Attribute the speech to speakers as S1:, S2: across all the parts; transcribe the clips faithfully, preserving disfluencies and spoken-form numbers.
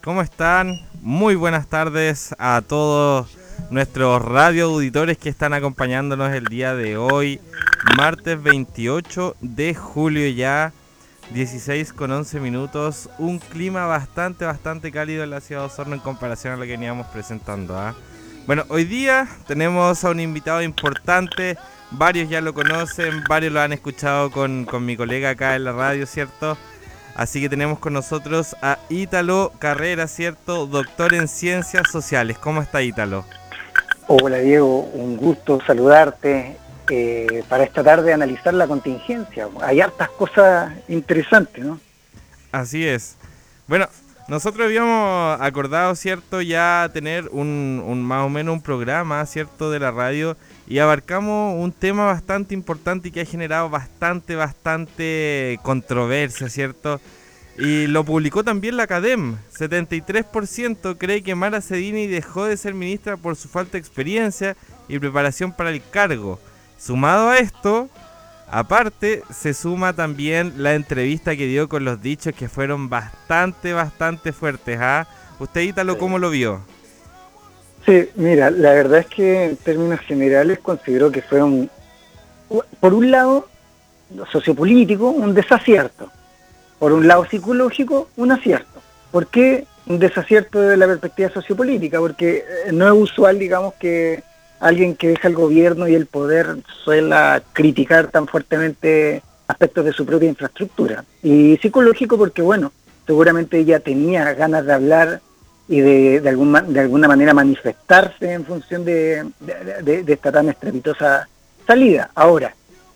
S1: ¿Cómo están? Muy buenas tardes a todos nuestros radio auditores que están acompañándonos el día de hoy, martes veintiocho de julio ya, dieciséis con once minutos, un clima bastante, bastante cálido en la ciudad de Osorno en comparación a lo que veníamos presentando, ¿eh? Bueno, hoy día tenemos a un invitado importante, varios ya lo conocen, varios lo han escuchado con, con mi colega acá en la radio, ¿cierto? Así que tenemos con nosotros a Ítalo Carrera, ¿cierto? Doctor en Ciencias Sociales. ¿Cómo está, Ítalo?
S2: Hola, Diego. Un gusto saludarte eh, para esta tarde analizar la contingencia. Hay hartas cosas interesantes, ¿no?
S1: Así es. Bueno, nosotros habíamos acordado, ¿cierto? Ya tener un, un más o menos un programa, ¿cierto? De la radio y abarcamos un tema bastante importante y que ha generado bastante, bastante controversia, ¿cierto? Y lo publicó también la Academ. setenta y tres por ciento cree que Mara Sedini dejó de ser ministra por su falta de experiencia y preparación para el cargo. Sumado a esto, aparte, se suma también la entrevista que dio con los dichos que fueron bastante, bastante fuertes, ¿ah? ¿Usted, Ítalo, cómo lo vio?
S2: Sí, mira, la verdad es que en términos generales considero que fue un, por un lado, sociopolítico, un desacierto. Por un lado psicológico, un acierto. ¿Por qué un desacierto desde la perspectiva sociopolítica? Porque no es usual, digamos, que alguien que deja el gobierno y el poder suela criticar tan fuertemente aspectos de su propia infraestructura. Y psicológico porque, bueno, seguramente ella tenía ganas de hablar y de, de, algún, de alguna manera manifestarse en función de, de, de, de esta tan estrepitosa salida. Ahora,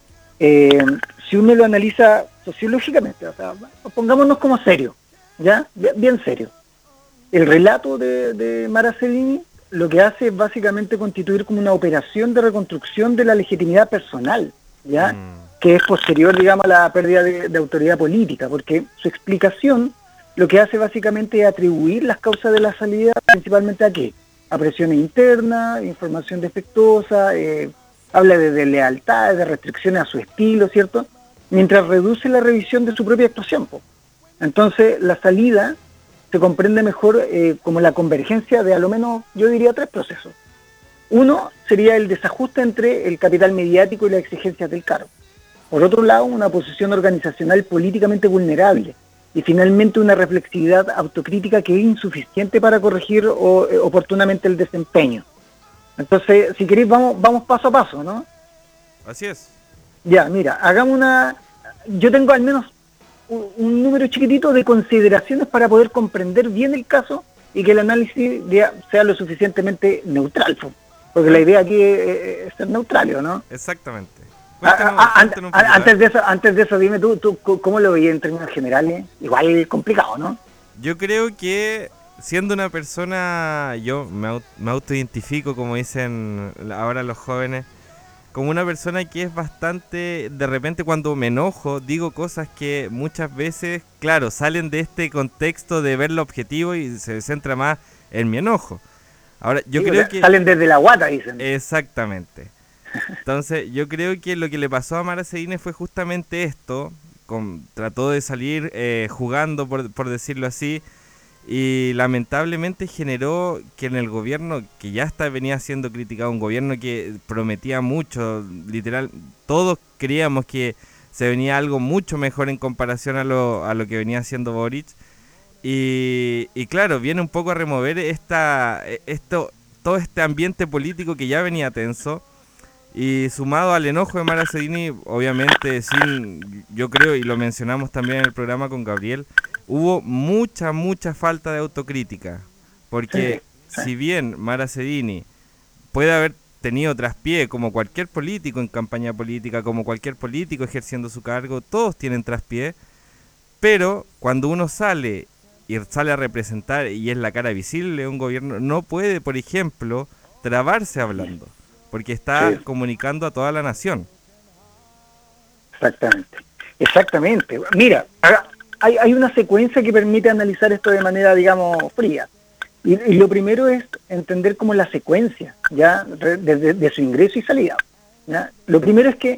S2: eh, si uno lo analiza sociológicamente, o sea, pongámonos como serio, ¿ya? Bien, bien serio. El relato de, de Mara Sedini lo que hace es básicamente constituir como una operación de reconstrucción de la legitimidad personal, ¿ya? Mm. Que es posterior, digamos, a la pérdida de, de autoridad política, porque su explicación lo que hace básicamente es atribuir las causas de la salida principalmente a ¿qué? A presiones internas, información defectuosa, eh, habla de, de lealtades, de restricciones a su estilo, ¿cierto? Mientras reduce la revisión de su propia actuación, po. Entonces, la salida se comprende mejor eh, como la convergencia de a lo menos, yo diría, tres procesos. Uno sería el desajuste entre el capital mediático y las exigencias del cargo. Por otro lado, una posición organizacional políticamente vulnerable. Y finalmente, una reflexividad autocrítica que es insuficiente para corregir o, eh, oportunamente el desempeño. Entonces, si queréis, vamos, vamos paso a paso, ¿no?
S1: Así es.
S2: Ya, mira, hagamos una... Yo tengo al menos un, un número chiquitito de consideraciones para poder comprender bien el caso y que el análisis sea lo suficientemente neutral, porque la idea aquí es, es ser neutral, ¿no?
S1: Exactamente.
S2: Cuéntanos, a, a, cuéntanos a, antes de eso, antes de eso, dime tú, tú ¿cómo lo veías en términos generales? Igual complicado, ¿no?
S1: Yo creo que siendo una persona, yo me, auto, me autoidentifico, como dicen ahora los jóvenes, como una persona que es bastante, de repente cuando me enojo, digo cosas que muchas veces, claro, salen de este contexto de ver lo objetivo y se centra más en mi enojo. Ahora, yo sí, creo o sea, que...
S2: Salen desde la guata, dicen.
S1: Exactamente. Entonces, yo creo que lo que le pasó a Mara Sedini fue justamente esto, con, trató de salir eh, jugando, por, por decirlo así, y lamentablemente generó que en el gobierno, que ya está, venía siendo criticado, un gobierno que prometía mucho, literal, todos creíamos que se venía algo mucho mejor en comparación a lo, a lo que venía haciendo Boric, y, y claro, viene un poco a remover esta, esto, todo este ambiente político que ya venía tenso. Y sumado al enojo de Mara Sedini, obviamente, sin, yo creo, y lo mencionamos también en el programa con Gabriel, hubo mucha, mucha falta de autocrítica. Porque sí, sí. Si bien Mara Sedini puede haber tenido traspié como cualquier político en campaña política, como cualquier político ejerciendo su cargo, todos tienen traspié, pero cuando uno sale y sale a representar y es la cara visible de un gobierno, no puede, por ejemplo, trabarse hablando. Porque está sí. comunicando a toda la nación.
S2: Exactamente, exactamente. Mira, hay, hay una secuencia que permite analizar esto de manera, digamos, fría. Y, y lo primero es entender como la secuencia, ya, de, de, de su ingreso y salida. ¿ya? Lo primero es que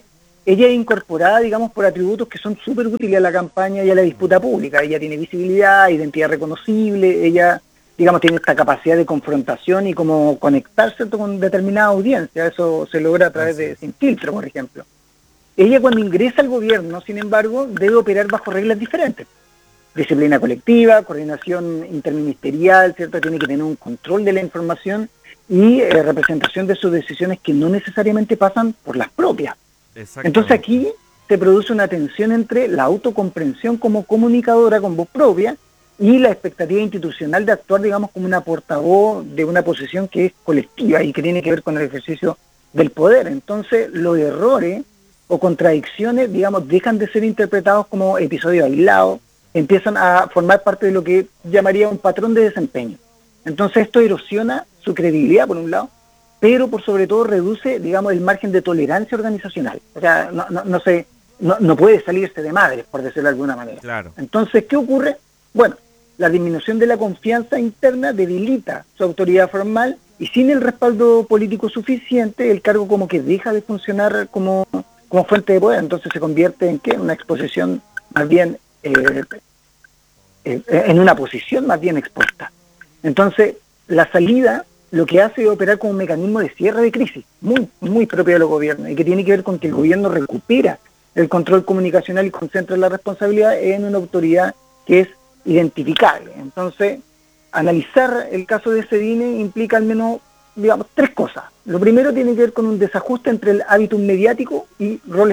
S2: ella es incorporada, digamos, por atributos que son súper útiles a la campaña y a la disputa pública. Ella tiene visibilidad, identidad reconocible, ella, digamos, tiene esta capacidad de confrontación y como conectarse, ¿cierto?, con determinada audiencia. Eso se logra a través de Sin Filtro, por ejemplo. Ella, cuando ingresa al gobierno, sin embargo, debe operar bajo reglas diferentes. Disciplina colectiva, coordinación interministerial, ¿cierto? Tiene que tener un control de la información y eh, representación de sus decisiones que no necesariamente pasan por las propias. Entonces aquí se produce una tensión entre la autocomprensión como comunicadora con voz propia y la expectativa institucional de actuar, digamos, como una portavoz de una posición que es colectiva y que tiene que ver con el ejercicio del poder. Entonces los errores o contradicciones, digamos, dejan de ser interpretados como episodios aislados, empiezan a formar parte de lo que llamaría un patrón de desempeño. Entonces esto erosiona su credibilidad, por un lado, pero por sobre todo reduce, digamos, el margen de tolerancia organizacional. O sea, no, no, no, se, no, no puede salirse de madre, por decirlo de alguna manera.
S1: Claro.
S2: Entonces, ¿qué ocurre? Bueno, la disminución de la confianza interna debilita su autoridad formal y sin el respaldo político suficiente, el cargo como que deja de funcionar como, como fuente de poder. Entonces se convierte en ¿qué? En una exposición más bien, eh, eh, en una posición más bien expuesta. Entonces, la salida lo que hace es operar como un mecanismo de cierre de crisis, muy, muy propio de los gobiernos, y que tiene que ver con que el gobierno recupera el control comunicacional y concentra la responsabilidad en una autoridad que es identificable. Entonces, analizar el caso de Sedine implica al menos, digamos, tres cosas. Lo primero tiene que ver con un desajuste entre el hábitus mediático y roles